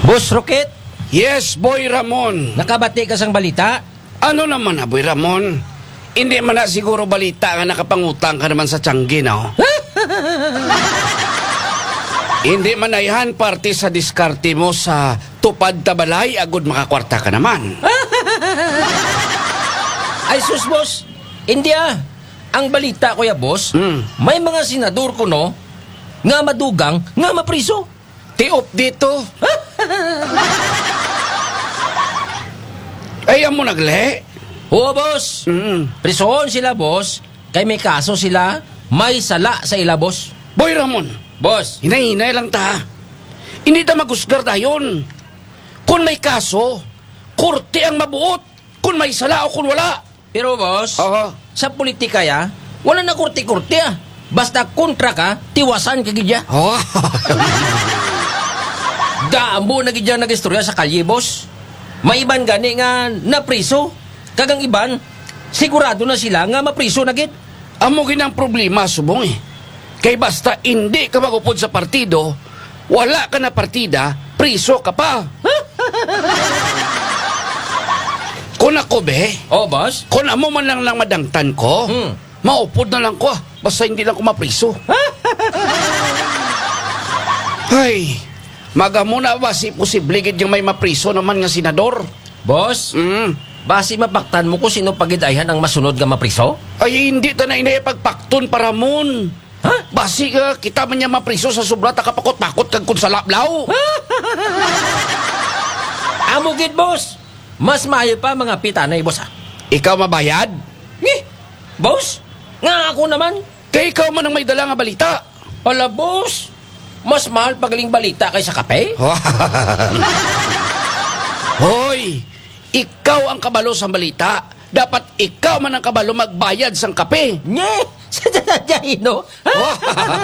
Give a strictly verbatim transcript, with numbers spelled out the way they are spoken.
Boss Rocket, Yes, Boy Ramon. nakabati ka sang balita? Ano naman na, Boy Ramon? Hindi man na siguro balita nga nakapangutang ka naman sa Tianggi, no? Hindi man na yan parte sa diskarte mo sa tupad tabalay, agud makakwarta ka naman. Ay sus, boss. Hindi ah. Ang balita ko ya, boss, Mm. may mga senador ko, no, nga madugang, nga mapriso. Tiop dito. Ay, mo nagle. Oo, boss. Mm. Prisohon sila, boss. Kay may kaso sila, may sala sa ila, boss. Boy Ramon, Boss. hinay-hinay lang ta. Hindi ta magusgar dayon. Kung may kaso, korte ang mabuot. Kung may sala o kung wala. Pero, boss, Oo. sa politika ya, wala na kurti-kurti ah. Basta kontra ka, tiwasan ka gidya. Oh. Gaambo na gidya nag-istorya sa kalye, boss. May iban gani nga napriso. Kagang iban, sigurado na sila nga mapriso na gid. Amo ginang problema, subong eh. Kay basta hindi ka magupod sa partido, wala ka na partida, priso ka pa. Kung ako, be, Oh, boss? kung amo man lang lang madangtan ko, Hmm. maupod na lang ko, ah. Basta hindi lang ko mapriso. Ay, magamo na ba si posible gid yung may mapriso naman nga senador? Boss, Mm. basi mapaktan mo kung sino pagidayhan ang masunod nga mapriso? Ay, hindi ta na inayapagpakton para mon. Ha? Basi ka, kita man niya mapriso sa sobra, takapakot-pakot kag kung salaplaw. Amo gid, boss. Mas maayo pa mga pitanay, boss ah. Ikaw mabayad? Eh, boss? Nga ako naman. Kaya ikaw man ang may dala nga balita. Ala, boss. Mas mahal pagaling balita kaysa kape? Hoy, ikaw ang kabalo sa balita. Dapat ikaw man ang kabalo magbayad sang kape. Nye! Sa dadyahin, no?